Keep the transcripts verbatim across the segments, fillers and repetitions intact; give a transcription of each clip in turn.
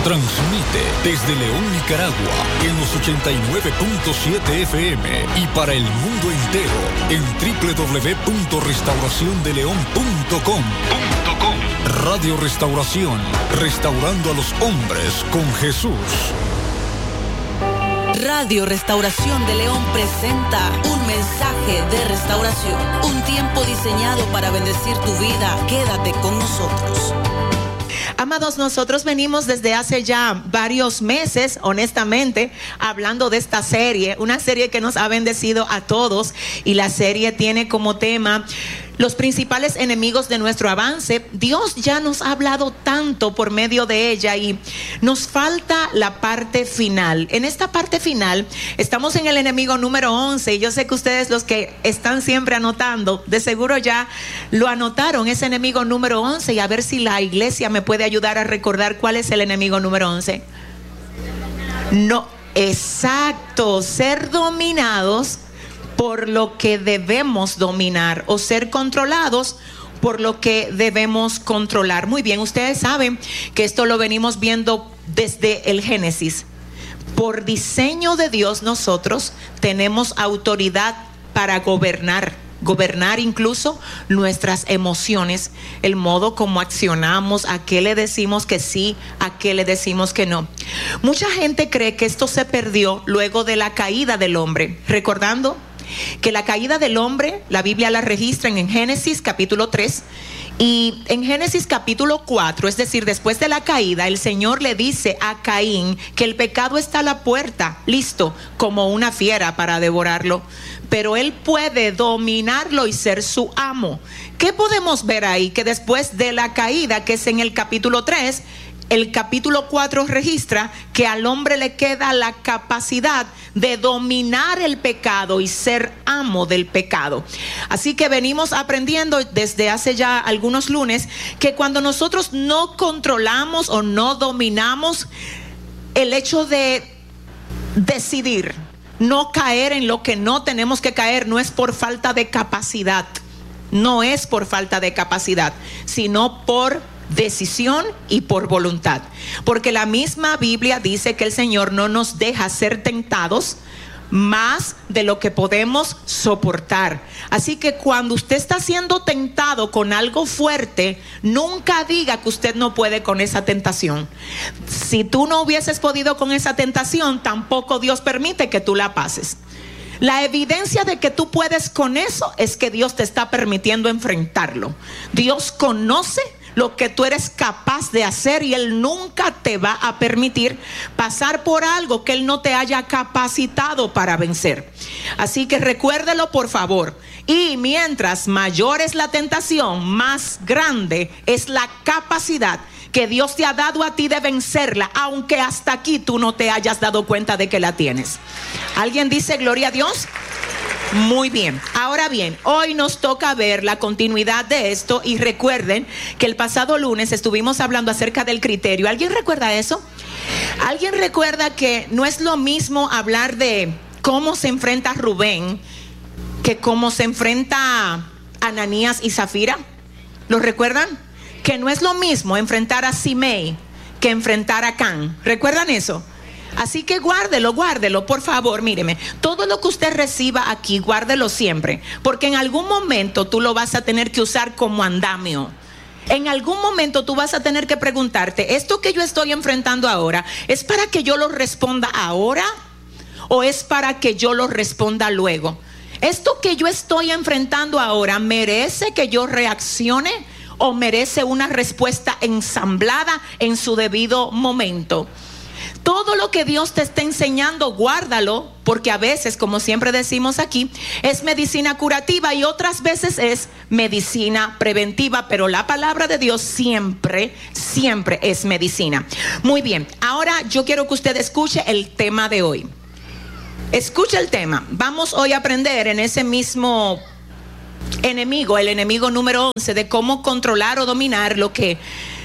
Transmite desde León, Nicaragua, en los ochenta y nueve punto siete F M y para el mundo entero en doble u doble u doble u punto restauración de león punto com. Radio Restauración, restaurando a los hombres con Jesús. Radio Restauración de León presenta un mensaje de restauración, un tiempo diseñado para bendecir tu vida. Quédate con nosotros. Amados, nosotros venimos desde hace ya varios meses, honestamente, hablando de esta serie, una serie que nos ha bendecido a todos, y la serie tiene como tema los principales enemigos de nuestro avance. Dios ya nos ha hablado tanto por medio de ella y nos falta la parte final. En esta parte final estamos en el enemigo número once, y yo sé que ustedes, los que están siempre anotando, de seguro ya lo anotaron, ese enemigo número once, y a ver si la iglesia me puede ayudar a recordar cuál es el enemigo número once. No, exacto, ser dominados por lo que debemos dominar, o ser controlados por lo que debemos controlar. Muy bien, ustedes saben que esto lo venimos viendo desde el Génesis. Por diseño de Dios, nosotros tenemos autoridad para gobernar, gobernar incluso nuestras emociones, el modo como accionamos, a qué le decimos que sí, a qué le decimos que no. Mucha gente cree que esto se perdió luego de la caída del hombre, recordando que la caída del hombre, la Biblia la registra en Génesis capítulo tres, y en Génesis capítulo cuatro, es decir, después de la caída, el Señor le dice a Caín que el pecado está a la puerta, listo, como una fiera para devorarlo, pero él puede dominarlo y ser su amo. ¿Qué podemos ver ahí? Que después de la caída, que es en el capítulo tres, el capítulo cuatro registra que al hombre le queda la capacidad de dominar el pecado y ser amo del pecado. Así que venimos aprendiendo desde hace ya algunos lunes que cuando nosotros no controlamos o no dominamos el hecho de decidir no caer en lo que no tenemos que caer, no es por falta de capacidad, no es por falta de capacidad, sino por decisión y por voluntad, porque la misma Biblia dice que el Señor no nos deja ser tentados más de lo que podemos soportar. Así que cuando usted está siendo tentado con algo fuerte, nunca diga que usted no puede con esa tentación. Si tú no hubieses podido con esa tentación, tampoco Dios permite que tú la pases. La evidencia de que tú puedes con eso es que Dios te está permitiendo enfrentarlo. Dios conoce lo que tú eres capaz de hacer, y Él nunca te va a permitir pasar por algo que Él no te haya capacitado para vencer. Así que recuérdelo, por favor. Y mientras mayor es la tentación, más grande es la capacidad que Dios te ha dado a ti de vencerla, aunque hasta aquí tú no te hayas dado cuenta de que la tienes. ¿Alguien dice gloria a Dios? Muy bien, ahora bien, hoy nos toca ver la continuidad de esto, y recuerden que el pasado lunes estuvimos hablando acerca del criterio. ¿Alguien recuerda eso? ¿Alguien recuerda que no es lo mismo hablar de cómo se enfrenta Rubén que cómo se enfrenta Ananías y Zafira? ¿Lo recuerdan? Que no es lo mismo enfrentar a Simei que enfrentar a Can. ¿Recuerdan eso? Así que guárdelo, guárdelo, por favor, míreme. Todo lo que usted reciba aquí, guárdelo siempre, porque en algún momento tú lo vas a tener que usar como andamio. En algún momento tú vas a tener que preguntarte, ¿esto que yo estoy enfrentando ahora es para que yo lo responda ahora o es para que yo lo responda luego? ¿Esto que yo estoy enfrentando ahora merece que yo reaccione o merece una respuesta ensamblada en su debido momento? Todo lo que Dios te está enseñando, guárdalo, porque a veces, como siempre decimos aquí, es medicina curativa y otras veces es medicina preventiva, pero la palabra de Dios siempre, siempre es medicina. Muy bien, ahora yo quiero que usted escuche el tema de hoy. Escuche el tema. Vamos hoy a aprender en ese mismo enemigo, el enemigo número once, de cómo controlar o dominar lo que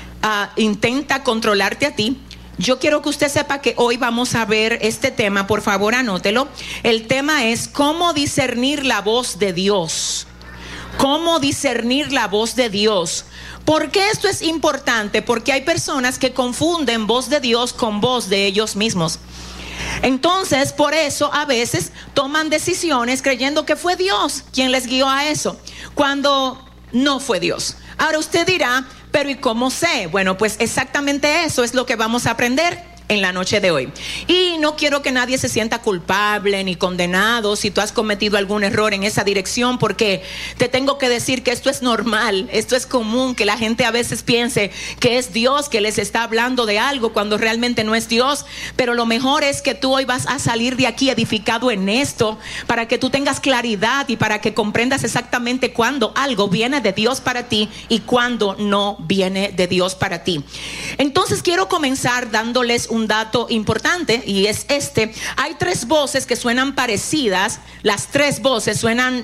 uh, intenta controlarte a ti. Yo quiero que usted sepa que hoy vamos a ver este tema, por favor anótelo. El tema es cómo discernir la voz de Dios. cómo discernir la voz de Dios. ¿Por qué esto es importante? Porque hay personas que confunden voz de Dios con voz de ellos mismos. Entonces, por eso a veces toman decisiones creyendo que fue Dios quien les guió a eso, cuando no fue Dios. Ahora usted dirá, pero ¿y cómo sé? Bueno, pues exactamente eso es lo que vamos a aprender en la noche de hoy. Y no quiero que nadie se sienta culpable ni condenado si tú has cometido algún error en esa dirección, porque te tengo que decir que esto es normal, esto es común, que la gente a veces piense que es Dios que les está hablando de algo cuando realmente no es Dios. Pero lo mejor es que tú hoy vas a salir de aquí edificado en esto, para que tú tengas claridad y para que comprendas exactamente cuándo algo viene de Dios para ti y cuándo no viene de Dios para ti. Entonces quiero comenzar dándoles un un dato importante, y es este: hay tres voces que suenan parecidas. Las tres voces suenan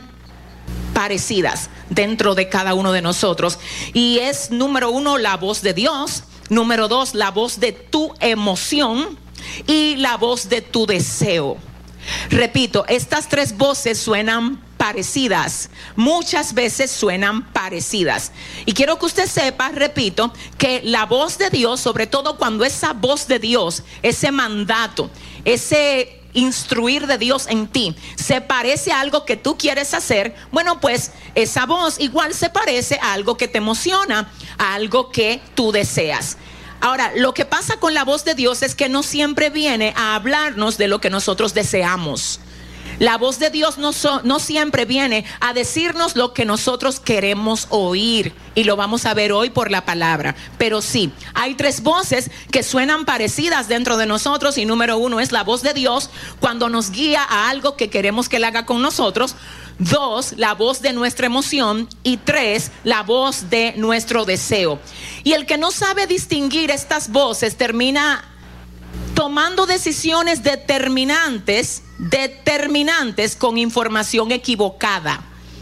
parecidas dentro de cada uno de nosotros, y es: número uno, la voz de Dios; número dos, la voz de tu emoción; y la voz de tu deseo. Repito, estas tres voces suenan parecidas, muchas veces suenan parecidas. Y quiero que usted sepa, repito, que la voz de Dios, sobre todo cuando esa voz de Dios, ese mandato, ese instruir de Dios en ti, se parece a algo que tú quieres hacer, bueno, pues esa voz igual se parece a algo que te emociona, a algo que tú deseas. Ahora, lo que pasa con la voz de Dios es que no siempre viene a hablarnos de lo que nosotros deseamos. La voz de Dios no, so, no siempre viene a decirnos lo que nosotros queremos oír, y lo vamos a ver hoy por la palabra. Pero sí, hay tres voces que suenan parecidas dentro de nosotros, y número uno es la voz de Dios cuando nos guía a algo que queremos que Él haga con nosotros. Dos, la voz de nuestra emoción. Y tres, la voz de nuestro deseo. Y el que no sabe distinguir estas voces termina tomando decisiones determinantes, determinantes con información equivocada.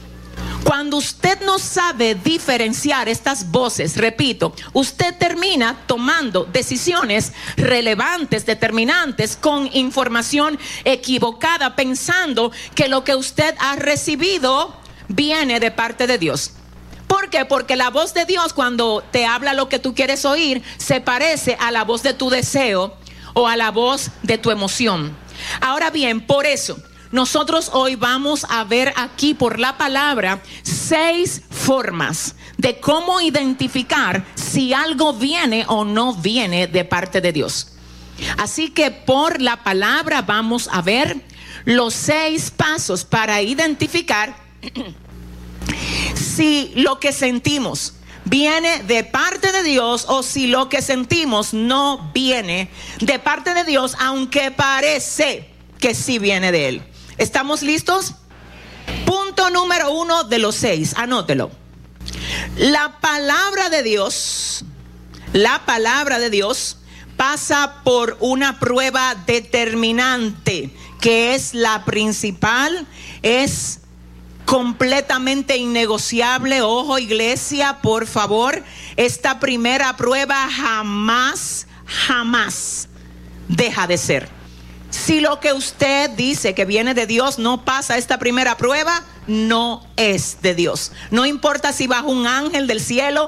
Cuando usted no sabe diferenciar estas voces, repito, usted termina tomando decisiones relevantes, determinantes, con información equivocada, pensando que lo que usted ha recibido viene de parte de Dios. ¿Por qué? Porque la voz de Dios, cuando te habla lo que tú quieres oír, se parece a la voz de tu deseo o a la voz de tu emoción. Ahora bien, por eso nosotros hoy vamos a ver aquí por la palabra seis formas de cómo identificar si algo viene o no viene de parte de Dios. Así que por la palabra vamos a ver los seis pasos para identificar si lo que sentimos viene de parte de Dios o si lo que sentimos no viene de parte de Dios, aunque parece que sí viene de Él. ¿Estamos listos? Punto número uno de los seis, anótelo. La palabra de Dios, la palabra de Dios pasa por una prueba determinante, que es la principal, es completamente innegociable. Ojo, iglesia, por favor, esta primera prueba jamás, jamás deja de ser. Si lo que usted dice que viene de Dios no pasa esta primera prueba, no es de Dios. No importa si baja un ángel del cielo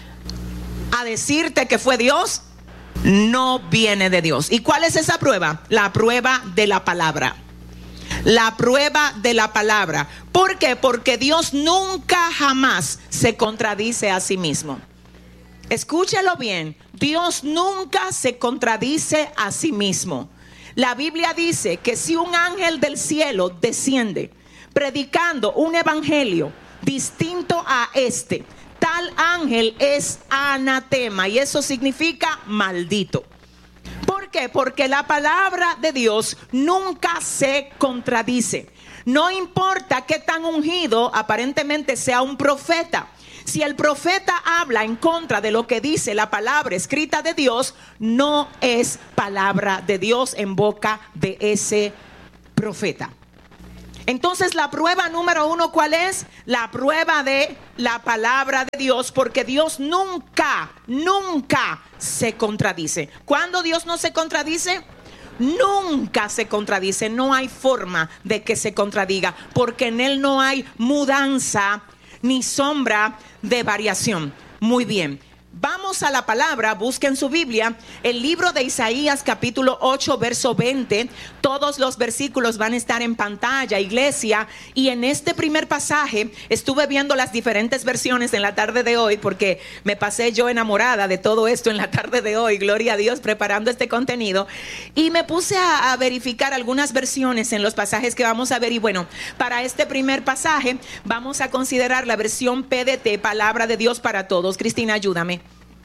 a decirte que fue Dios, no viene de Dios. ¿Y cuál es esa prueba? La prueba de la palabra. La prueba de la palabra. ¿Por qué? Porque Dios nunca jamás se contradice a sí mismo. Escúchelo bien. Dios nunca se contradice a sí mismo. La Biblia dice que si un ángel del cielo desciende predicando un evangelio distinto a este, tal ángel es anatema, y eso significa maldito. ¿Por qué? Porque la palabra de Dios nunca se contradice. No importa qué tan ungido aparentemente sea un profeta. Si el profeta habla en contra de lo que dice la palabra escrita de Dios, no es palabra de Dios en boca de ese profeta. Entonces, la prueba número uno, ¿cuál es? La prueba de la palabra de Dios, porque Dios nunca, nunca se contradice. ¿Cuándo Dios no se contradice? Nunca se contradice. No hay forma de que se contradiga, porque en Él no hay mudanza, ni sombra de variación. Muy bien. Vamos a la palabra, busquen su Biblia, el libro de Isaías capítulo ocho, verso veinte. Todos los versículos van a estar en pantalla, iglesia. Y en este primer pasaje estuve viendo las diferentes versiones en la tarde de hoy, porque me pasé yo enamorada de todo esto en la tarde de hoy, gloria a Dios, preparando este contenido. Y me puse a, a verificar algunas versiones en los pasajes que vamos a ver. Y bueno, para este primer pasaje vamos a considerar la versión P D T, Palabra de Dios para Todos. Cristina, ayúdame.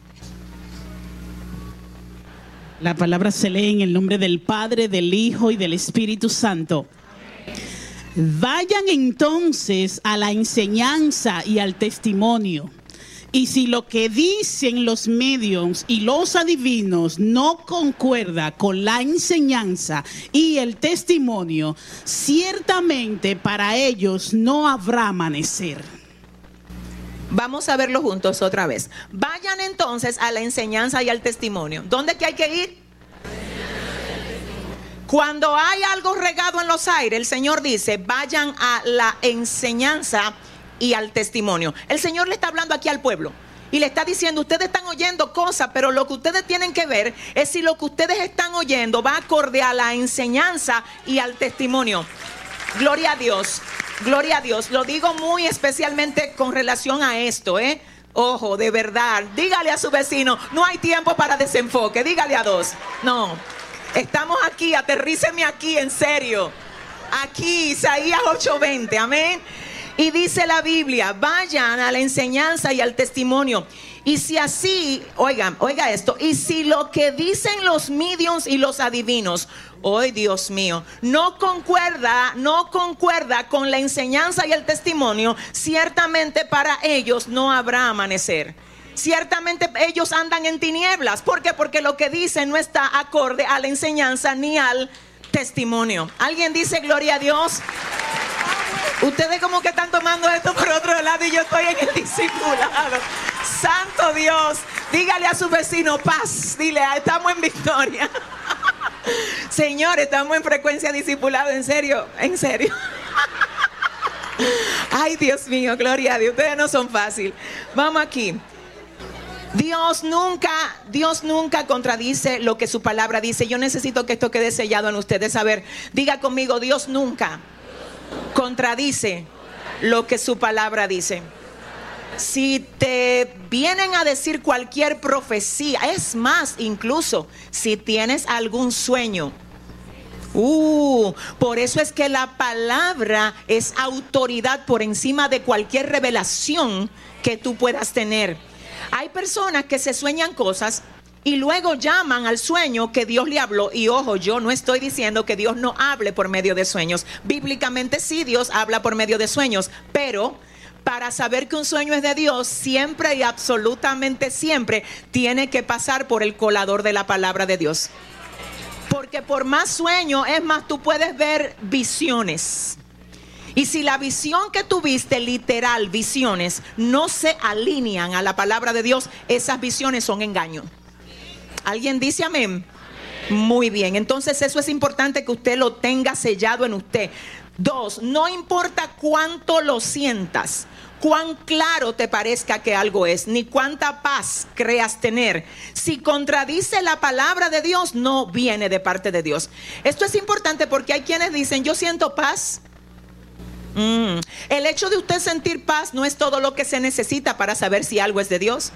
La palabra se lee en el nombre del Padre, del Hijo y del Espíritu Santo. Vayan entonces a la enseñanza y al testimonio. Y si lo que dicen los medios y los adivinos no concuerda con la enseñanza y el testimonio, ciertamente para ellos no habrá amanecer. Vamos a verlo juntos otra vez. Vayan entonces a la enseñanza y al testimonio. ¿Dónde que hay que ir? Cuando hay algo regado en los aires, el Señor dice, vayan a la enseñanza y al testimonio. El Señor le está hablando aquí al pueblo y le está diciendo, ustedes están oyendo cosas, pero lo que ustedes tienen que ver es si lo que ustedes están oyendo va acorde a la enseñanza y al testimonio. Gloria a Dios. Gloria a Dios, lo digo muy especialmente con relación a esto, ¿eh? Ojo, de verdad, dígale a su vecino, no hay tiempo para desenfoque, dígale a dos. No, estamos aquí, aterríceme aquí, en serio. Aquí, Isaías ocho veinte, amén. Y dice la Biblia, vayan a la enseñanza y al testimonio. Y si así, oigan, oiga esto, y si lo que dicen los mediums y los adivinos, ¡ay, Dios mío!, no concuerda, no concuerda con la enseñanza y el testimonio, ciertamente para ellos no habrá amanecer. Ciertamente ellos andan en tinieblas. ¿Por qué? Porque lo que dicen no está acorde a la enseñanza ni al testimonio. ¿Alguien dice gloria a Dios? Ustedes como que están tomando esto por otro lado y yo estoy en el discipulado. Santo Dios, dígale a su vecino, paz, dile, estamos en victoria. Señor, estamos en frecuencia discipulado, en serio, en serio. Ay, Dios mío, gloria a Dios, ustedes no son fácil. Vamos aquí. Dios nunca, Dios nunca contradice lo que su palabra dice. Yo necesito que esto quede sellado en ustedes. A ver, diga conmigo, Dios nunca contradice lo que su palabra dice. Si te vienen a decir cualquier profecía, es más, incluso si tienes algún sueño, uh, por eso es que la palabra es autoridad por encima de cualquier revelación que tú puedas tener. Hay personas que se sueñan cosas y luego llaman al sueño que Dios le habló. Y ojo, yo no estoy diciendo que Dios no hable por medio de sueños. Bíblicamente sí, Dios habla por medio de sueños, pero para saber que un sueño es de Dios, siempre y absolutamente siempre tiene que pasar por el colador de la palabra de Dios. Porque por más sueño, es más, tú puedes ver visiones. Y si la visión que tuviste, literal, visiones, no se alinean a la palabra de Dios, esas visiones son engaño. ¿Alguien dice amén? Muy bien, entonces eso es importante que usted lo tenga sellado en usted. Dos, no importa cuánto lo sientas, cuán claro te parezca que algo es, ni cuánta paz creas tener. Si contradice la palabra de Dios, no viene de parte de Dios. Esto es importante porque hay quienes dicen, yo siento paz. Mm. El hecho de usted sentir paz no es todo lo que se necesita para saber si algo es de Dios.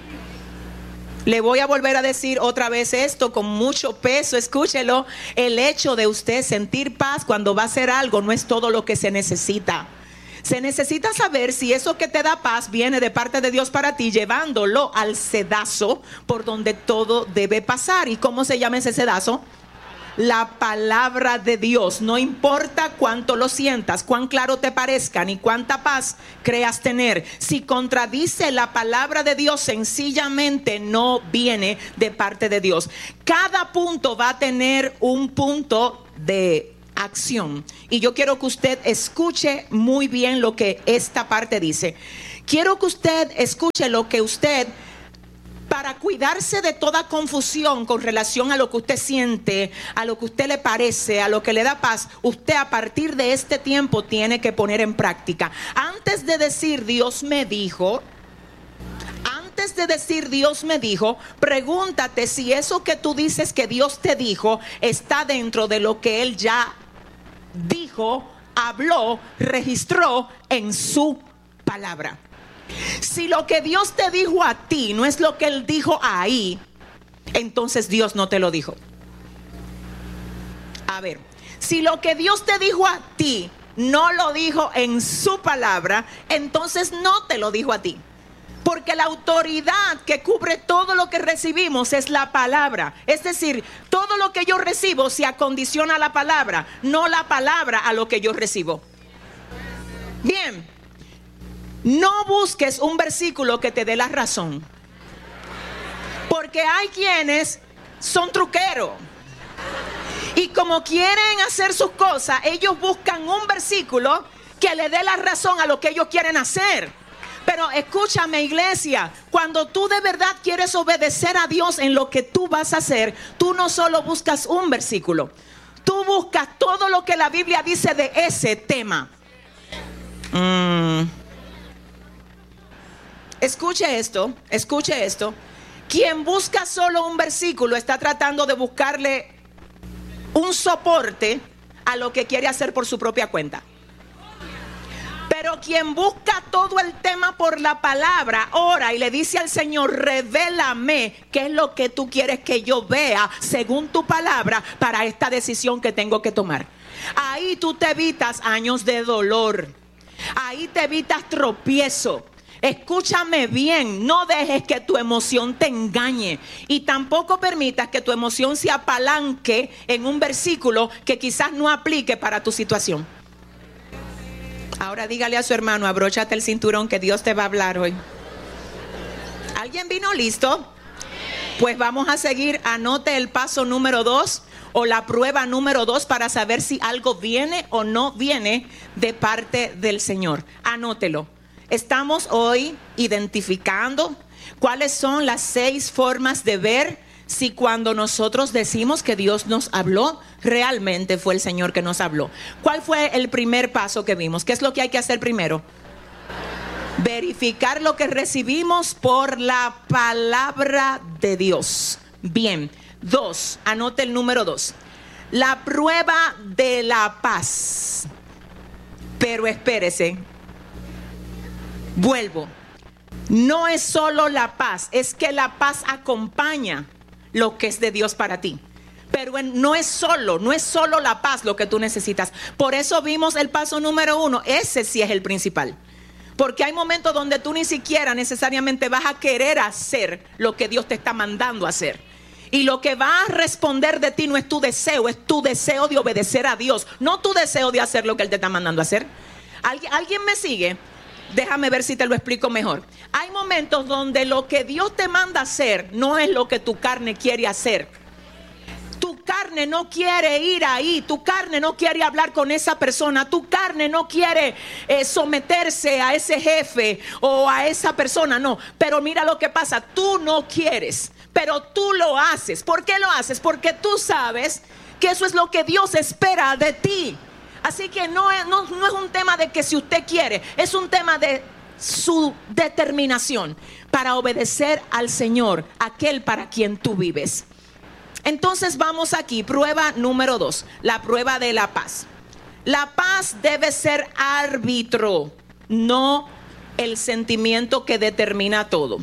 Le voy a volver a decir otra vez esto con mucho peso, escúchelo. El hecho de usted sentir paz cuando va a hacer algo no es todo lo que se necesita. Se necesita saber si eso que te da paz viene de parte de Dios para ti, llevándolo al sedazo por donde todo debe pasar. ¿Y cómo se llama ese sedazo? La palabra de Dios. No importa cuánto lo sientas, cuán claro te parezca, ni cuánta paz creas tener. Si contradice la palabra de Dios, sencillamente no viene de parte de Dios. Cada punto va a tener un punto de acción. Y yo quiero que usted escuche muy bien lo que esta parte dice. Quiero que usted escuche lo que usted para cuidarse de toda confusión con relación a lo que usted siente, a lo que usted le parece, a lo que le da paz, usted a partir de este tiempo tiene que poner en práctica. Antes de decir Dios me dijo, antes de decir Dios me dijo, pregúntate si eso que tú dices que Dios te dijo está dentro de lo que Él ya dijo, habló, registró en su palabra. Si lo que Dios te dijo a ti no es lo que Él dijo ahí, entonces Dios no te lo dijo. A ver, si lo que Dios te dijo a ti no lo dijo en su palabra, entonces no te lo dijo a ti. Porque la autoridad que cubre todo lo que recibimos es la palabra. Es decir, todo lo que yo recibo se acondiciona a la palabra, no la palabra a lo que yo recibo. Bien, no busques un versículo que te dé la razón. Porque hay quienes son truqueros. Y como quieren hacer sus cosas, ellos buscan un versículo que le dé la razón a lo que ellos quieren hacer. Pero escúchame, iglesia, cuando tú de verdad quieres obedecer a Dios en lo que tú vas a hacer, tú no solo buscas un versículo, tú buscas todo lo que la Biblia dice de ese tema. Mm. Escuche esto, escuche esto. Quien busca solo un versículo está tratando de buscarle un soporte a lo que quiere hacer por su propia cuenta. Pero quien busca todo el tema por la palabra, ora y le dice al Señor, revélame qué es lo que tú quieres que yo vea según tu palabra para esta decisión que tengo que tomar. Ahí tú te evitas años de dolor. Ahí te evitas tropiezo. Escúchame bien, no dejes que tu emoción te engañe y tampoco permitas que tu emoción se apalanque en un versículo que quizás no aplique para tu situación. Ahora dígale a su hermano, abróchate el cinturón que Dios te va a hablar hoy. ¿Alguien vino listo? Pues vamos a seguir. Anote el paso número dos o la prueba número dos para saber si algo viene o no viene de parte del Señor. Anótelo. Estamos hoy identificando cuáles son las seis formas de ver si cuando nosotros decimos que Dios nos habló, realmente fue el Señor que nos habló. ¿Cuál fue el primer paso que vimos? ¿Qué es lo que hay que hacer primero? Verificar lo que recibimos por la palabra de Dios. Bien. Dos, anote el número dos. La prueba de la paz. Pero espérese. Vuelvo. No es solo la paz, es que la paz acompaña lo que es de Dios para ti. Pero no es solo, no es solo la paz lo que tú necesitas. Por eso vimos el paso número uno. Ese sí es el principal. Porque hay momentos donde tú ni siquiera necesariamente vas a querer hacer lo que Dios te está mandando a hacer. Y lo que va a responder de ti no es tu deseo, es tu deseo de obedecer a Dios, no tu deseo de hacer lo que Él te está mandando a hacer. ¿Alguien, ¿alguien me sigue? Déjame ver si te lo explico mejor. Hay momentos donde lo que Dios te manda a hacer no es lo que tu carne quiere hacer. Tu carne no quiere ir ahí, tu carne no quiere hablar con esa persona, tu carne no quiere eh, someterse a ese jefe o a esa persona, no. Pero mira lo que pasa, tú no quieres, pero tú lo haces. ¿Por qué lo haces? Porque tú sabes que eso es lo que Dios espera de ti. Así que no es, no, no es un tema de que si usted quiere, es un tema de su determinación para obedecer al Señor, aquel para quien tú vives. Entonces vamos aquí, prueba número dos, la prueba de la paz. La paz debe ser árbitro, no el sentimiento que determina todo.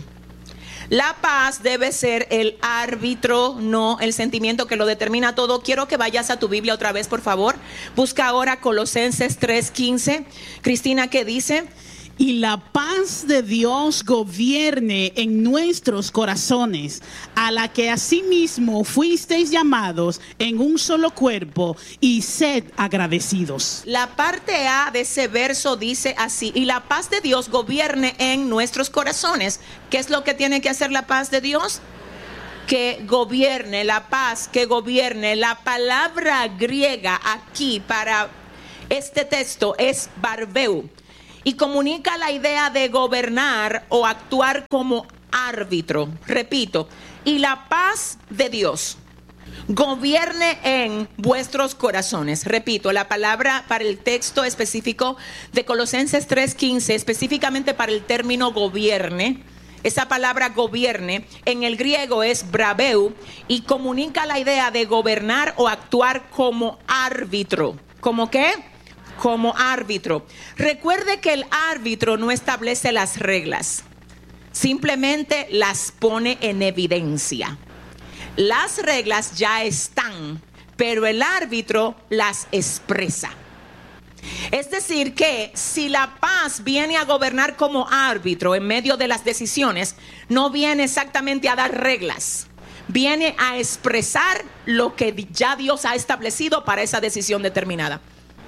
La paz debe ser el árbitro, no el sentimiento que lo determina todo. Quiero que vayas a tu Biblia otra vez, por favor. Busca ahora Colosenses tres quince. Cristina, ¿qué dice? Y la paz de Dios gobierne en nuestros corazones, a la que asimismo fuisteis llamados en un solo cuerpo, y sed agradecidos. La parte A de ese verso dice así: y la paz de Dios gobierne en nuestros corazones. ¿Qué es lo que tiene que hacer la paz de Dios? Que gobierne, la paz que gobierne. La palabra griega aquí para este texto es barbeu. Y comunica la idea de gobernar o actuar como árbitro. Repito, y la paz de Dios gobierne en vuestros corazones. Repito, la palabra para el texto específico de Colosenses tres quince, específicamente para el término gobierne. Esa palabra gobierne en el griego es brabeu y comunica la idea de gobernar o actuar como árbitro. ¿Cómo qué? Como árbitro. Recuerde que el árbitro no establece las reglas, simplemente las pone en evidencia. Las reglas ya están, pero el árbitro las expresa. Es decir que si la paz viene a gobernar como árbitro en medio de las decisiones, no viene exactamente a dar reglas, viene a expresar lo que ya Dios ha establecido para esa decisión determinada.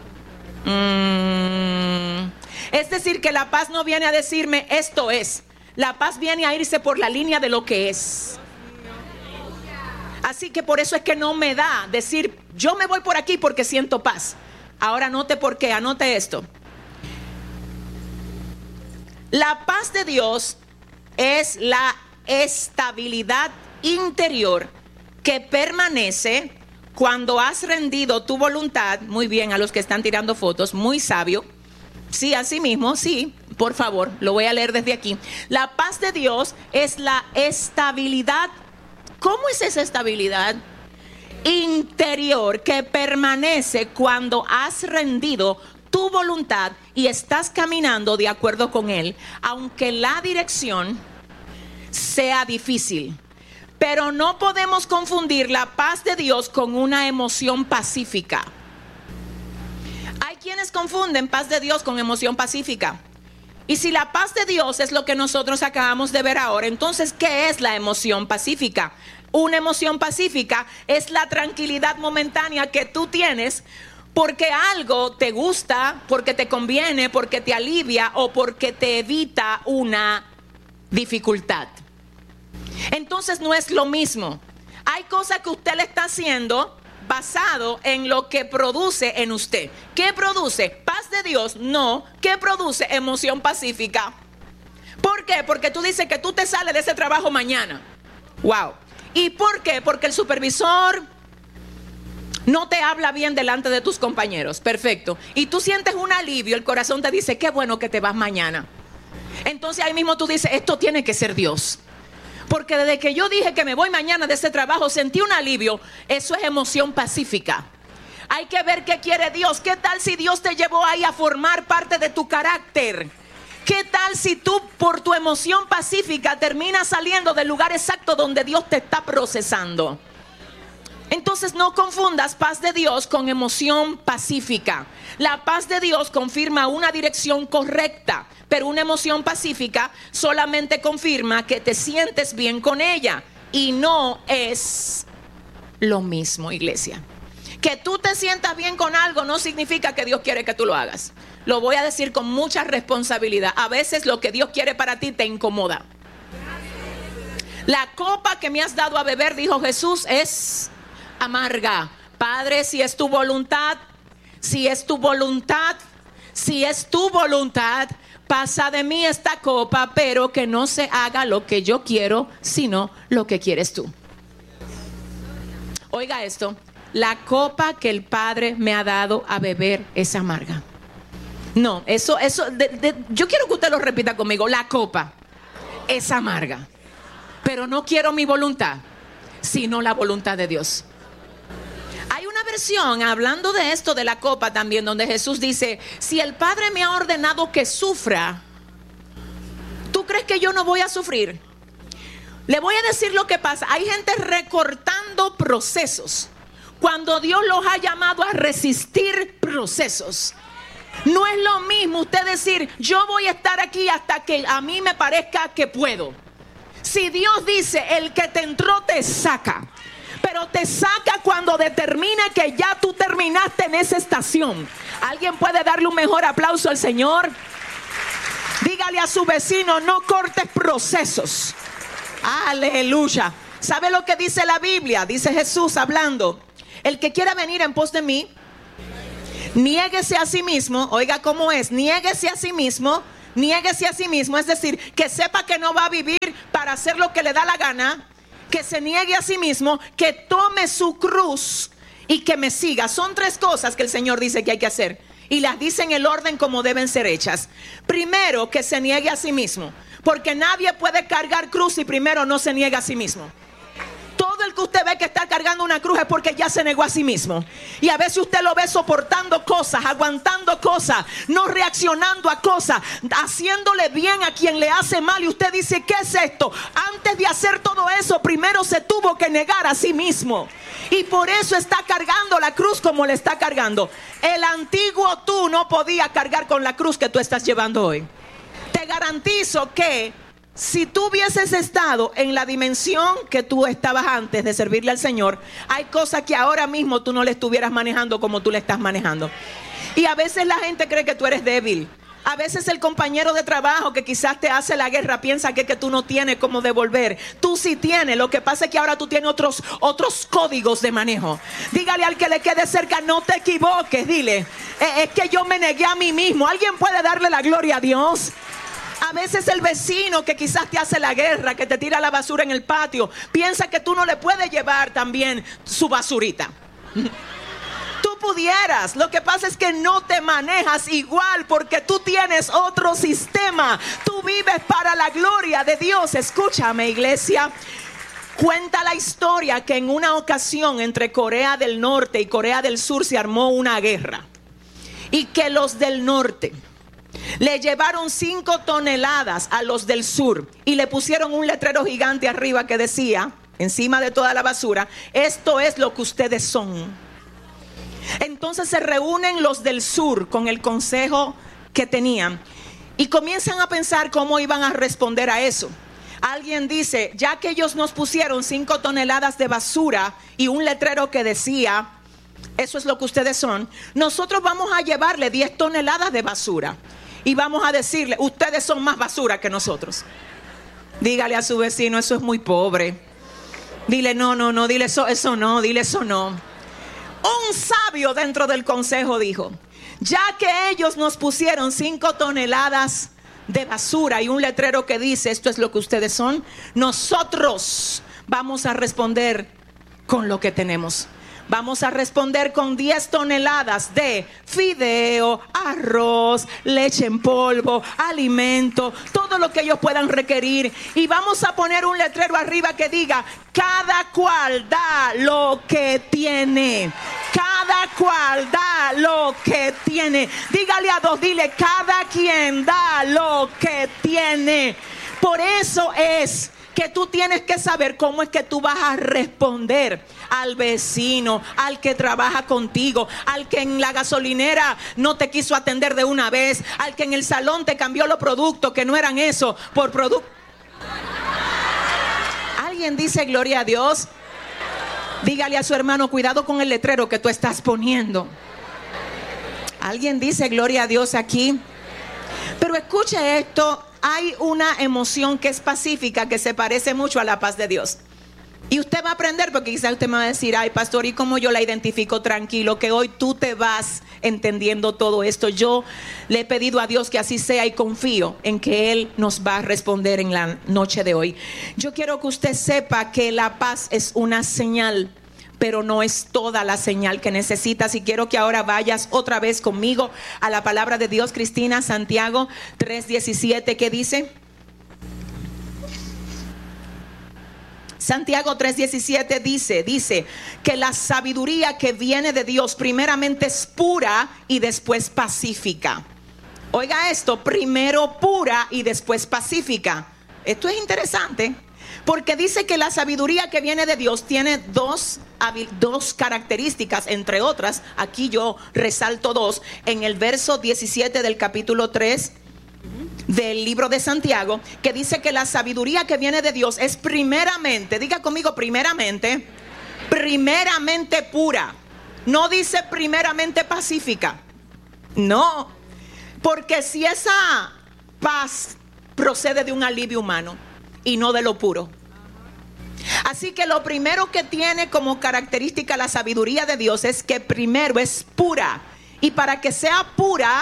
Mm. Es decir que la paz no viene a decirme esto es, la paz viene a irse por la línea de lo que es. Así que por eso es que no me da decir yo me voy por aquí porque siento paz. Ahora anote por qué, anote esto. La paz de Dios es la estabilidad interior que permanece cuando has rendido tu voluntad. Muy bien, a los que están tirando fotos, muy sabio. Sí, así mismo, sí, por favor, lo voy a leer desde aquí. La paz de Dios es la estabilidad. ¿Cómo es esa estabilidad interior que permanece cuando has rendido tu voluntad y estás caminando de acuerdo con Él, aunque la dirección sea difícil? Pero no podemos confundir la paz de Dios con una emoción pacífica. Hay quienes confunden paz de Dios con emoción pacífica. Y si la paz de Dios es lo que nosotros acabamos de ver ahora, entonces ¿qué es la emoción pacífica? Una emoción pacífica es la tranquilidad momentánea que tú tienes porque algo te gusta, porque te conviene, porque te alivia o porque te evita una dificultad. Entonces no es lo mismo. Hay cosas que usted le está haciendo basado en lo que produce en usted. ¿Qué produce? ¿Paz de Dios? No. ¿Qué produce? Emoción pacífica. ¿Por qué? Porque tú dices que tú te sales de ese trabajo mañana. Wow. ¿Y por qué? Porque el supervisor no te habla bien delante de tus compañeros. Perfecto. Y tú sientes un alivio, el corazón te dice, qué bueno que te vas mañana. Entonces ahí mismo tú dices, esto tiene que ser Dios. Porque desde que yo dije que me voy mañana de ese trabajo, sentí un alivio. Eso es emoción pacífica. Hay que ver qué quiere Dios. ¿Qué tal si Dios te llevó ahí a formar parte de tu carácter? ¿Qué tal si tú por tu emoción pacífica terminas saliendo del lugar exacto donde Dios te está procesando? Entonces no confundas paz de Dios con emoción pacífica. La paz de Dios confirma una dirección correcta, pero una emoción pacífica solamente confirma que te sientes bien con ella. Y no es lo mismo, iglesia. Que tú te sientas bien con algo no significa que Dios quiere que tú lo hagas. Lo voy a decir con mucha responsabilidad. A veces lo que Dios quiere para ti te incomoda. La copa que me has dado a beber, dijo Jesús, es amarga. Padre, si es tu voluntad, si es tu voluntad, si es tu voluntad, pasa de mí esta copa, pero que no se haga lo que yo quiero, sino lo que quieres tú. Oiga esto, la copa que el Padre me ha dado a beber es amarga. No, eso, eso, de, de, yo quiero que usted lo repita conmigo. La copa es amarga, pero no quiero mi voluntad, sino la voluntad de Dios. Hay una versión hablando de esto de la copa también, donde Jesús dice, si el Padre me ha ordenado que sufra, ¿tú crees que yo no voy a sufrir? Le voy a decir lo que pasa. Hay gente recortando procesos cuando Dios los ha llamado a resistir procesos. No es lo mismo usted decir, yo voy a estar aquí hasta que a mí me parezca que puedo. Si Dios dice, el que te entró te saca, pero te saca cuando determine que ya tú terminaste en esa estación. ¿Alguien puede darle un mejor aplauso al Señor? Dígale a su vecino, no cortes procesos. Aleluya. ¿Sabe lo que dice la Biblia? Dice Jesús hablando, el que quiera venir en pos de mí, niéguese a sí mismo. Oiga cómo es, niéguese a sí mismo, niéguese a sí mismo, es decir, que sepa que no va a vivir para hacer lo que le da la gana, que se niegue a sí mismo, que tome su cruz y que me siga. Son tres cosas que el Señor dice que hay que hacer, y las dice en el orden como deben ser hechas. Primero, que se niegue a sí mismo, porque nadie puede cargar cruz si primero no se niega a sí mismo. Todo el que usted ve que está cargando una cruz es porque ya se negó a sí mismo. Y a veces usted lo ve soportando cosas, aguantando cosas, no reaccionando a cosas, haciéndole bien a quien le hace mal. Y usted dice, ¿qué es esto? Antes de hacer todo eso, primero se tuvo que negar a sí mismo. Y por eso está cargando la cruz como le está cargando. El antiguo tú no podía cargar con la cruz que tú estás llevando hoy. Te garantizo que si tú hubieses estado en la dimensión que tú estabas antes de servirle al Señor, hay cosas que ahora mismo tú no le estuvieras manejando como tú le estás manejando. Y a veces la gente cree que tú eres débil. A veces el compañero de trabajo que quizás te hace la guerra piensa que, que tú no tienes cómo devolver. Tú sí tienes. Lo que pasa es que ahora tú tienes otros, otros códigos de manejo. Dígale al que le quede cerca, no te equivoques. Dile, eh, es que yo me negué a mí mismo. ¿Alguien puede darle la gloria a Dios? A veces el vecino que quizás te hace la guerra, que te tira la basura en el patio, piensa que tú no le puedes llevar también su basurita. Tú pudieras, lo que pasa es que no te manejas igual porque tú tienes otro sistema. Tú vives para la gloria de Dios. Escúchame, iglesia. Cuenta la historia que en una ocasión entre Corea del Norte y Corea del Sur se armó una guerra. Y que los del norte le llevaron cinco toneladas a los del sur y le pusieron un letrero gigante arriba que decía, encima de toda la basura, esto es lo que ustedes son. Entonces se reúnen los del sur con el consejo que tenían y comienzan a pensar cómo iban a responder a eso. Alguien dice, ya que ellos nos pusieron cinco toneladas de basura y un letrero que decía, eso es lo que ustedes son, nosotros vamos a llevarle diez toneladas de basura. Y vamos a decirle, ustedes son más basura que nosotros. Dígale a su vecino, eso es muy pobre. Dile, no, no, no, dile eso, eso no, dile eso no. Un sabio dentro del consejo dijo, ya que ellos nos pusieron cinco toneladas de basura y un letrero que dice, esto es lo que ustedes son, nosotros vamos a responder con lo que tenemos. Vamos a responder con diez toneladas de fideo, arroz, leche en polvo, alimento, todo lo que ellos puedan requerir. Y vamos a poner un letrero arriba que diga, cada cual da lo que tiene. Cada cual da lo que tiene. Dígale a dos, dile, cada quien da lo que tiene. Por eso es que tú tienes que saber cómo es que tú vas a responder al vecino, al que trabaja contigo, al que en la gasolinera no te quiso atender de una vez, al que en el salón te cambió los productos que no eran eso por productos. ¿Alguien dice gloria a Dios? Dígale a su hermano, cuidado con el letrero que tú estás poniendo. ¿Alguien dice gloria a Dios aquí? Pero escuche esto. Hay una emoción que es pacífica, que se parece mucho a la paz de Dios. Y usted va a aprender, porque quizás usted me va a decir, ay pastor, ¿y cómo yo la identifico? Tranquilo, que hoy tú te vas entendiendo todo esto. Yo le he pedido a Dios que así sea y confío en que Él nos va a responder en la noche de hoy. Yo quiero que usted sepa que la paz es una señal, pero no es toda la señal que necesitas. Y quiero que ahora vayas otra vez conmigo a la palabra de Dios, Cristina, Santiago tres diecisiete, ¿qué dice? Santiago tres diecisiete dice, dice que la sabiduría que viene de Dios primeramente es pura y después pacífica. Oiga esto, primero pura y después pacífica. Esto es interesante. Porque dice que la sabiduría que viene de Dios tiene dos, dos características, entre otras. Aquí yo resalto dos. En el verso diecisiete del capítulo tres del libro de Santiago, que dice que la sabiduría que viene de Dios es primeramente, diga conmigo, primeramente, primeramente pura. No dice primeramente pacífica. No, porque si esa paz procede de un alivio humano y no de lo puro. Así que lo primero que tiene como característica la sabiduría de Dios es que primero es pura. Y para que sea pura,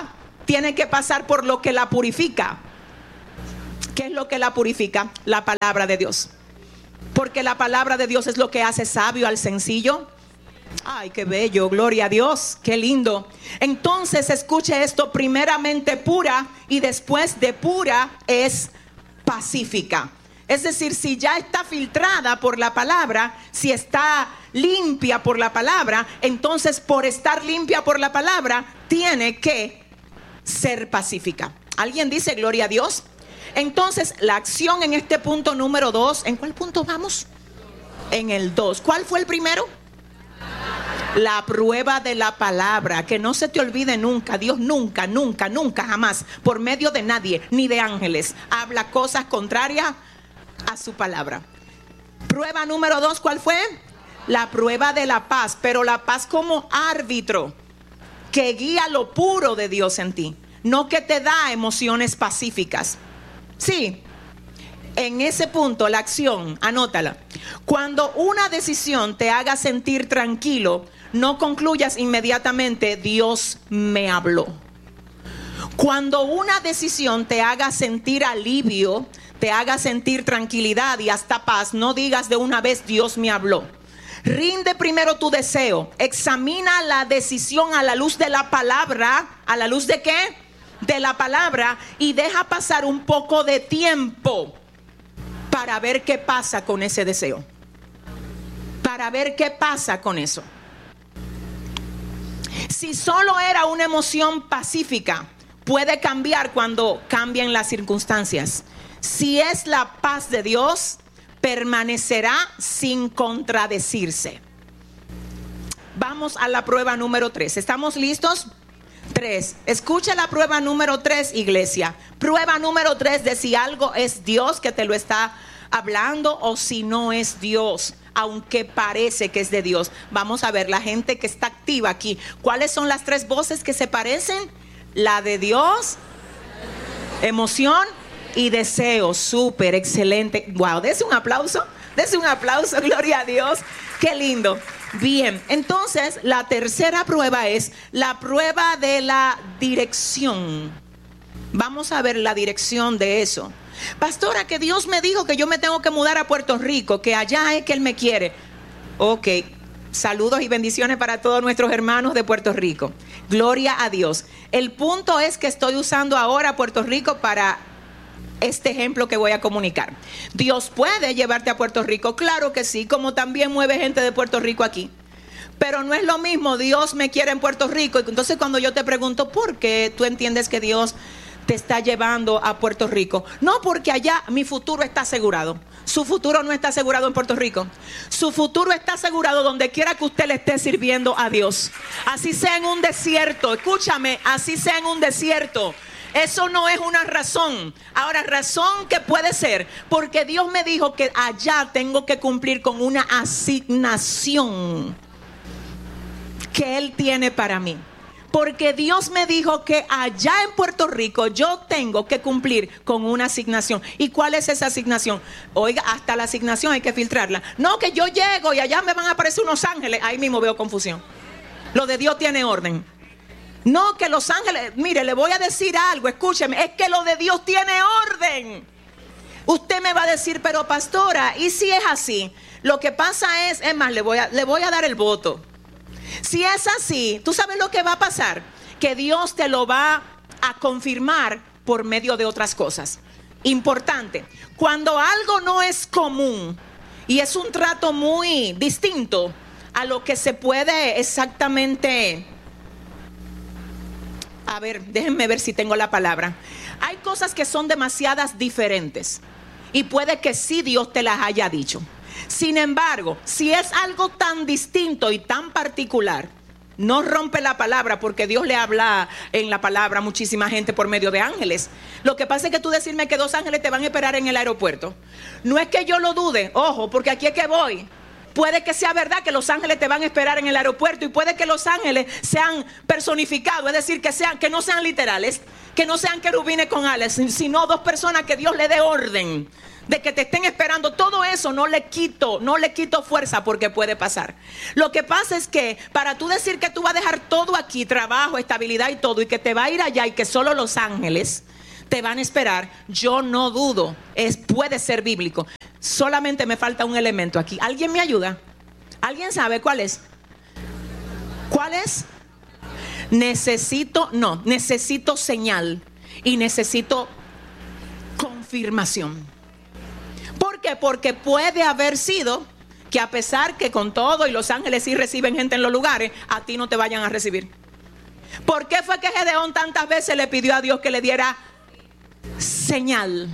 tiene que pasar por lo que la purifica. ¿Qué es lo que la purifica? La palabra de Dios. Porque la palabra de Dios es lo que hace sabio al sencillo. Ay, qué bello, gloria a Dios, qué lindo. Entonces escuche esto, primeramente pura y después de pura es pacífica. Es decir, si ya está filtrada por la palabra, si está limpia por la palabra, entonces por estar limpia por la palabra, tiene que ser pacífica. ¿Alguien dice gloria a Dios? Entonces, la acción en este punto número dos, ¿en cuál punto vamos? En el dos. ¿Cuál fue el primero? La prueba de la palabra. Que no se te olvide nunca. Dios nunca, nunca, nunca, jamás, por medio de nadie, ni de ángeles, habla cosas contrarias a su palabra. Prueba número dos, ¿cuál fue? La prueba de la paz. Pero la paz como árbitro que guía lo puro de Dios en ti, no que te da emociones pacíficas. Sí, en ese punto la acción, anótala. Cuando una decisión te haga sentir tranquilo, no concluyas inmediatamente, Dios me habló. Cuando una decisión te haga sentir alivio, te haga sentir tranquilidad y hasta paz, no digas de una vez, Dios me habló. Rinde primero tu deseo, examina la decisión a la luz de la palabra. ¿A la luz de qué? De la palabra, y deja pasar un poco de tiempo para ver qué pasa con ese deseo, para ver qué pasa con eso. Si solo era una emoción pacífica, puede cambiar cuando cambien las circunstancias. Si es la paz de Dios, permanecerá sin contradecirse. Vamos a la prueba número tres. ¿Estamos listos? Tres. Escucha la prueba número tres, iglesia. Prueba número tres de si algo es Dios que te lo está hablando o si no es Dios, aunque parece que es de Dios. Vamos a ver la gente que está activa aquí. ¿Cuáles son las tres voces que se parecen? La de Dios, emoción y deseo. Súper, excelente. Wow, dese un aplauso. Dese un aplauso, gloria a Dios. Qué lindo. Bien, entonces la tercera prueba es la prueba de la dirección. Vamos a ver la dirección de eso. Pastora, que Dios me dijo que yo me tengo que mudar a Puerto Rico, que allá es que Él me quiere. Ok, saludos y bendiciones para todos nuestros hermanos de Puerto Rico. Gloria a Dios. El punto es que estoy usando ahora Puerto Rico para este ejemplo que voy a comunicar. Dios puede llevarte a Puerto Rico, claro que sí, como también mueve gente de Puerto Rico aquí. Pero no es lo mismo, Dios me quiere en Puerto Rico. Entonces cuando yo te pregunto, ¿por qué tú entiendes que Dios te está llevando a Puerto Rico? No, porque allá mi futuro está asegurado. Su futuro no está asegurado en Puerto Rico. Su futuro está asegurado donde quiera que usted le esté sirviendo a Dios. Así sea en un desierto, escúchame, así sea en un desierto. Eso no es una razón. Ahora, razón que puede ser porque Dios me dijo que allá tengo que cumplir con una asignación que Él tiene para mí. Porque Dios me dijo que allá en Puerto Rico yo tengo que cumplir con una asignación. ¿Y cuál es esa asignación? Oiga, hasta la asignación hay que filtrarla. No, que yo llego y allá me van a aparecer unos ángeles. Ahí mismo veo confusión. Lo de Dios tiene orden. No, que los ángeles, mire, le voy a decir algo, escúcheme, es que lo de Dios tiene orden. Usted me va a decir, pero pastora, ¿y si es así? Lo que pasa es, es más, le voy a, le voy a dar el voto. Si es así, ¿tú sabes lo que va a pasar? Que Dios te lo va a confirmar por medio de otras cosas. Importante, cuando algo no es común y es un trato muy distinto a lo que se puede exactamente... A ver, déjenme ver si tengo la palabra. Hay cosas que son demasiadas diferentes y puede que sí Dios te las haya dicho. Sin embargo, si es algo tan distinto y tan particular, no rompe la palabra, porque Dios le habla en la palabra a muchísima gente por medio de ángeles. Lo que pasa es que tú decirme que dos ángeles te van a esperar en el aeropuerto. No es que yo lo dude, ojo, porque aquí es que voy. Puede que sea verdad que los ángeles te van a esperar en el aeropuerto y puede que los ángeles sean personificados, es decir, que sean, que no sean literales, que no sean querubines con alas, sino dos personas que Dios le dé orden. de que te estén esperando, todo eso no le quito, no le quito fuerza porque puede pasar. Lo que pasa es que para tú decir que tú vas a dejar todo aquí, trabajo, estabilidad y todo, y que te va a ir allá y que solo los ángeles te van a esperar, yo no dudo, es, puede ser bíblico. Solamente me falta un elemento aquí. ¿Alguien me ayuda? ¿Alguien sabe cuál es? ¿Cuál es? Necesito, no, necesito señal y necesito confirmación. ¿Por qué? Porque puede haber sido que a pesar que con todo y los ángeles sí reciben gente en los lugares, a ti no te vayan a recibir. ¿Por qué fue que Gedeón tantas veces le pidió a Dios que le diera señal?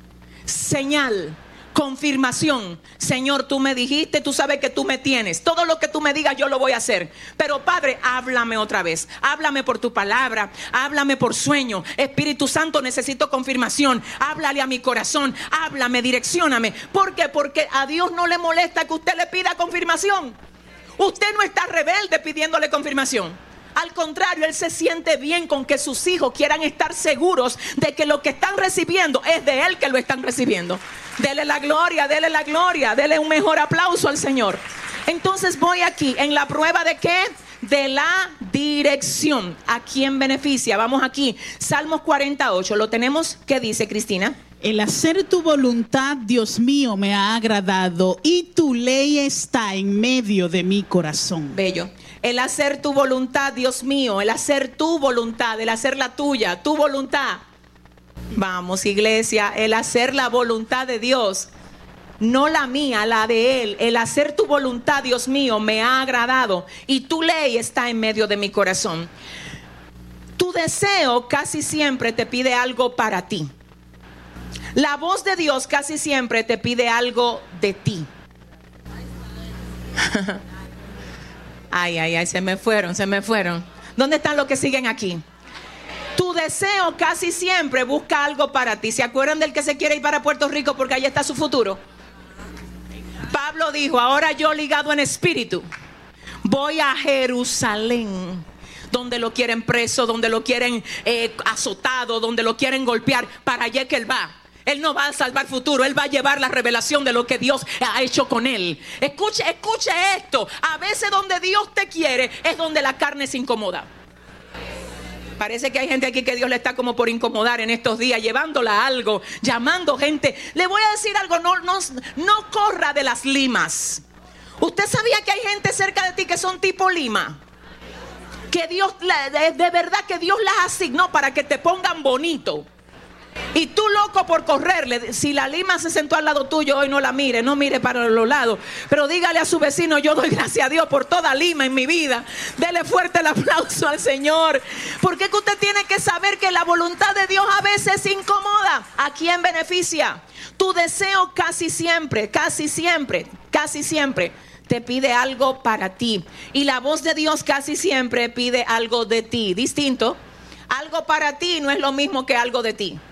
Señal, confirmación. Señor, tú me dijiste, tú sabes que tú me tienes. Todo lo que tú me digas yo lo voy a hacer. Pero Padre, háblame otra vez. Háblame por tu palabra. Háblame por sueño. Espíritu Santo, necesito confirmación. Háblale a mi corazón. Háblame, direccióname. ¿Por qué? Porque a Dios no le molesta que usted le pida confirmación. Usted no está rebelde pidiéndole confirmación. Al contrario, Él se siente bien con que sus hijos quieran estar seguros de que lo que están recibiendo es de Él que lo están recibiendo. Dele la gloria, dele la gloria, dele un mejor aplauso al Señor. Entonces voy aquí en la prueba de ¿qué? De la dirección. ¿A quién beneficia? Vamos aquí, Salmos cuarenta y ocho, ¿lo tenemos? ¿Qué dice, Cristina? El hacer tu voluntad, Dios mío, me ha agradado y tu ley está en medio de mi corazón. Bello. El hacer tu voluntad, Dios mío, el hacer tu voluntad, el hacer la tuya, tu voluntad. Vamos, iglesia, el hacer la voluntad de Dios, no la mía, la de Él. El hacer tu voluntad, Dios mío, me ha agradado y tu ley está en medio de mi corazón. Tu deseo casi siempre te pide algo para ti. La voz de Dios casi siempre te pide algo de ti. Ay, ay, ay, se me fueron, se me fueron. ¿Dónde están los que siguen aquí? Tu deseo casi siempre busca algo para ti. ¿Se acuerdan del que se quiere ir para Puerto Rico porque allá está su futuro? Pablo dijo, ahora yo ligado en espíritu, voy a Jerusalén, donde lo quieren preso, donde lo quieren eh, azotado, donde lo quieren golpear. Para allá que él va. Él no va a salvar futuro, Él va a llevar la revelación de lo que Dios ha hecho con él. Escuche, escuche esto. A veces donde Dios te quiere es donde la carne se incomoda. Parece que hay gente aquí que Dios le está como por incomodar en estos días, llevándola a algo, llamando gente. Le voy a decir algo, no, no, no corra de las limas. ¿Usted sabía que hay gente cerca de ti que son tipo lima? Que Dios, de verdad que Dios las asignó para que te pongan bonito. Y tú loco por correrle. Si la lima se sentó al lado tuyo, hoy no la mire, no mire para los lados, pero dígale a su vecino, yo doy gracias a Dios por toda lima en mi vida. Dele fuerte el aplauso al Señor. Porque es que usted tiene que saber que la voluntad de Dios a veces incomoda. ¿A quién beneficia? Tu deseo casi siempre, casi siempre, casi siempre te pide algo para ti. Y la voz de Dios casi siempre pide algo de ti. Distinto. Algo para ti no es lo mismo que algo de ti.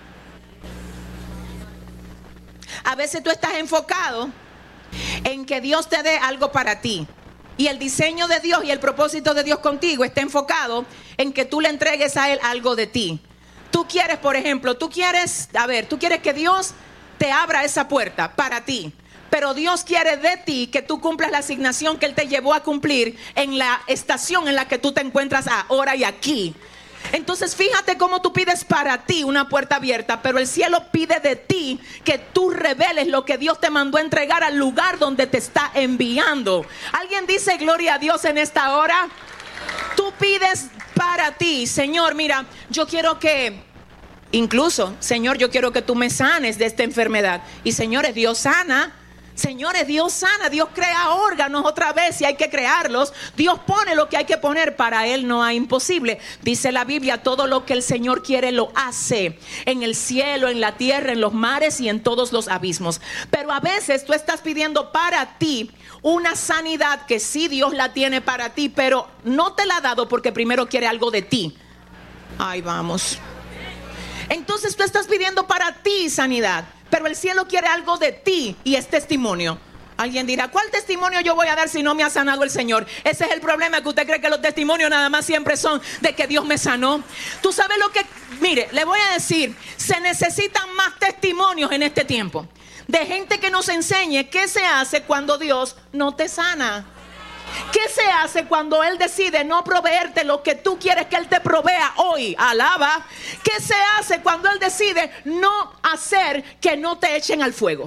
A veces tú estás enfocado en que Dios te dé algo para ti. Y el diseño de Dios y el propósito de Dios contigo está enfocado en que tú le entregues a Él algo de ti. Tú quieres, por ejemplo, tú quieres, a ver, tú quieres que Dios te abra esa puerta para ti. Pero Dios quiere de ti que tú cumplas la asignación que Él te llevó a cumplir en la estación en la que tú te encuentras ahora y aquí. Entonces fíjate cómo tú pides para ti una puerta abierta, pero el cielo pide de ti que tú reveles lo que Dios te mandó a entregar al lugar donde te está enviando. ¿Alguien dice gloria a Dios en esta hora? Tú pides para ti, Señor, mira, yo quiero que, incluso, Señor, yo quiero que tú me sanes de esta enfermedad. Y señores, Dios sana. Señores, Dios sana, Dios crea órganos otra vez si hay que crearlos. Dios pone lo que hay que poner, para Él no hay imposible. Dice la Biblia, todo lo que el Señor quiere lo hace, en el cielo, en la tierra, en los mares y en todos los abismos. Pero a veces tú estás pidiendo para ti una sanidad que sí Dios la tiene para ti, pero no te la ha dado porque primero quiere algo de ti. Ay, vamos. Entonces tú estás pidiendo para ti sanidad, pero el cielo quiere algo de ti y es testimonio. Alguien dirá, ¿cuál testimonio yo voy a dar si no me ha sanado el Señor? Ese es el problema, que usted cree que los testimonios nada más siempre son de que Dios me sanó. Tú sabes lo que, mire, le voy a decir, se necesitan más testimonios en este tiempo. de gente que nos enseñe qué se hace cuando Dios no te sana. ¿Qué se hace cuando Él decide no proveerte lo que tú quieres que Él te provea hoy? Alaba. ¿Qué se hace cuando Él decide no hacer que no te echen al fuego?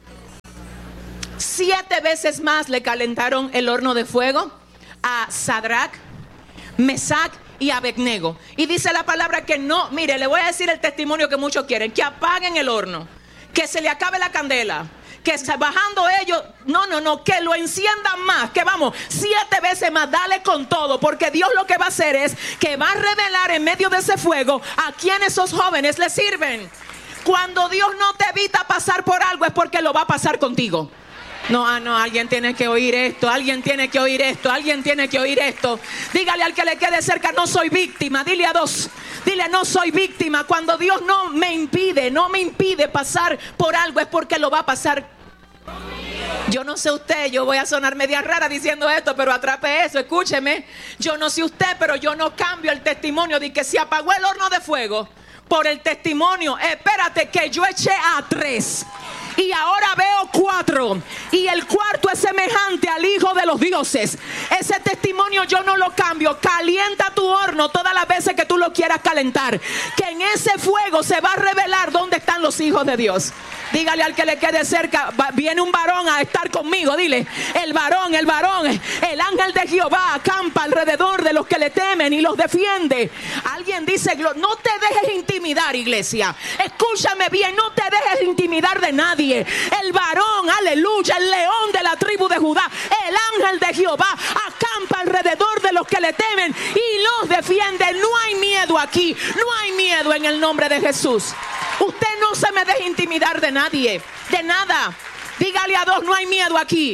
Siete veces más le calentaron el horno de fuego a Sadrach, Mesach y Abednego. Y dice la palabra que no, mire, le voy a decir el testimonio que muchos quieren: que apaguen el horno, que se le acabe la candela, que bajando ellos, no, no, no, que lo enciendan más, que vamos, siete veces más, dale con todo, porque Dios lo que va a hacer es que va a revelar en medio de ese fuego a quien esos jóvenes le sirven. Cuando Dios no te evita pasar por algo es porque lo va a pasar contigo. No, ah, no, alguien tiene que oír esto, alguien tiene que oír esto, alguien tiene que oír esto. Dígale al que le quede cerca: no soy víctima. Dile a dos, dile: no soy víctima. Cuando Dios no me impide, no me impide pasar por algo es porque lo va a pasar. Yo no sé usted, yo voy a sonar media rara diciendo esto, pero atrape eso, escúcheme. Yo no sé usted, pero yo no cambio el testimonio de que se apagó el horno de fuego por el testimonio. Espérate, que yo eché a tres y ahora veo cuatro, y el cuarto es semejante al Hijo de los dioses. Ese testimonio yo no lo cambio. Calienta tu horno todas las veces que tú lo quieras calentar, que en ese fuego se va a revelar dónde están los hijos de Dios. Dígale al que le quede cerca: viene un varón a estar conmigo. Dile: el varón, el varón, el ángel de Jehová acampa alrededor de los que le temen y los defiende. Alguien dice: no te dejes intimidar, iglesia. Escúchame bien, no te dejes intimidar de nadie. El varón, aleluya, el león de la tribu de Judá, el ángel de Jehová acampa alrededor de los que le temen y los defiende. No hay miedo aquí, no hay miedo en el nombre de Jesús. Usted no se me deje intimidar de nadie, de nada. Dígale a dos: no hay miedo aquí.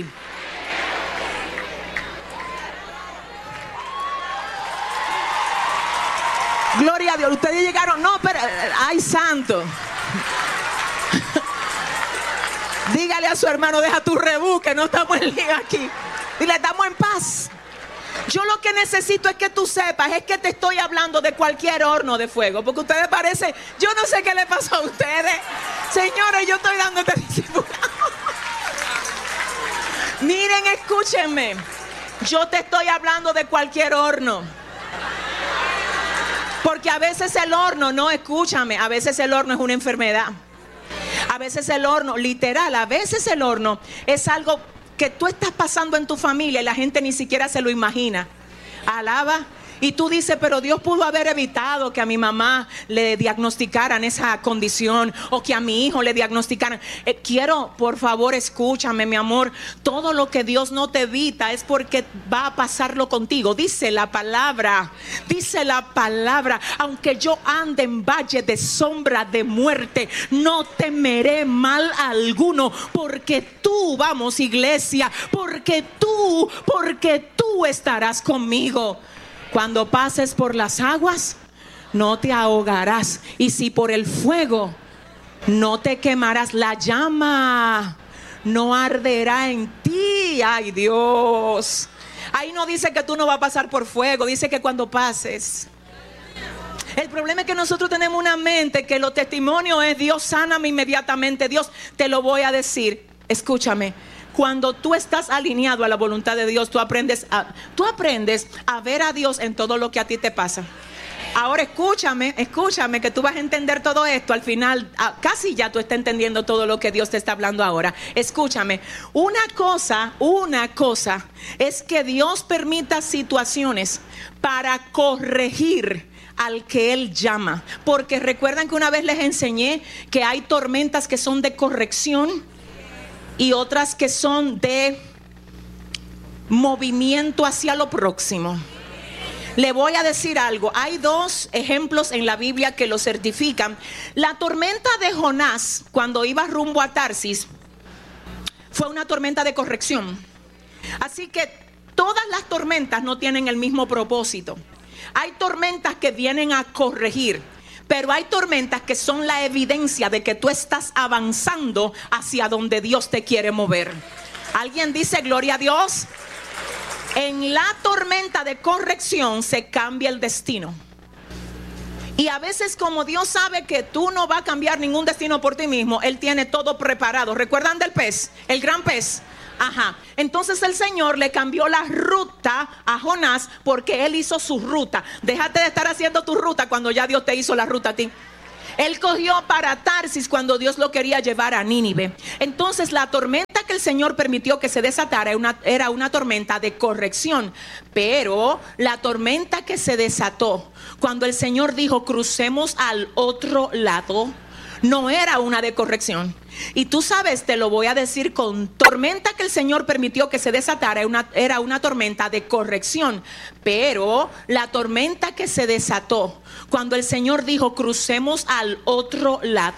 Gloria a Dios. Ustedes llegaron, no, pero, ay, santo. Dígale a su hermano: deja tu rebú, que no estamos en lío aquí. Dile: estamos en paz. Yo lo que necesito es que tú sepas, es que te estoy hablando de cualquier horno de fuego, porque ustedes parecen, yo no sé qué le pasó a ustedes. Señores, yo estoy dándote discipulado. Miren, escúchenme. Yo te estoy hablando de cualquier horno. Porque a veces el horno, no, escúchame, a veces el horno es una enfermedad. A veces el horno, literal, a veces el horno es algo que tú estás pasando en tu familia y la gente ni siquiera se lo imagina. Alaba. Y tú dices: pero Dios pudo haber evitado que a mi mamá le diagnosticaran esa condición, o que a mi hijo le diagnosticaran. Eh, quiero, por favor, escúchame, mi amor. Todo lo que Dios no te evita es porque va a pasarlo contigo. Dice la palabra, dice la palabra: aunque yo ande en valle de sombra de muerte, no temeré mal alguno, porque tú, vamos, iglesia, porque tú, porque tú estarás conmigo. Cuando pases por las aguas, no te ahogarás. Y si por el fuego, no te quemarás. La llama no arderá en ti. Ay, Dios. Ahí no dice que tú no vas a pasar por fuego. Dice que cuando pases. El problema es que nosotros tenemos una mente que los testimonios es: Dios, sáname inmediatamente. Dios, te lo voy a decir. Escúchame. Cuando tú estás alineado a la voluntad de Dios, tú aprendes a, tú aprendes a ver a Dios en todo lo que a ti te pasa. Ahora escúchame, escúchame, que tú vas a entender todo esto. Al final, casi ya tú estás entendiendo todo lo que Dios te está hablando ahora. Escúchame, una cosa, una cosa es que Dios permita situaciones para corregir al que Él llama. Porque recuerdan que una vez les enseñé que hay tormentas que son de corrección y otras que son de movimiento hacia lo próximo. Le voy a decir algo. Hay dos ejemplos en la Biblia que lo certifican. La tormenta de Jonás, cuando iba rumbo a Tarsis, fue una tormenta de corrección. Así que todas las tormentas no tienen el mismo propósito. Hay tormentas que vienen a corregir, pero hay tormentas que son la evidencia de que tú estás avanzando hacia donde Dios te quiere mover. ¿Alguien dice gloria a Dios? En la tormenta de corrección se cambia el destino. Y a veces, como Dios sabe que tú no vas a cambiar ningún destino por ti mismo, Él tiene todo preparado. ¿Recuerdan del pez? El gran pez. Ajá. Entonces el Señor le cambió la ruta a Jonás porque Él hizo su ruta. Déjate de estar haciendo tu ruta cuando ya Dios te hizo la ruta a ti. Él cogió para Tarsis cuando Dios lo quería llevar a Nínive. Entonces la tormenta que el Señor permitió que se desatara era una, era una tormenta de corrección. Pero la tormenta que se desató cuando el Señor dijo crucemos al otro lado, no era una de corrección. Y tú sabes, te lo voy a decir, con tormenta que el Señor permitió que se desatara era una, era una tormenta de corrección. Pero la tormenta que se desató cuando el Señor dijo crucemos al otro lado,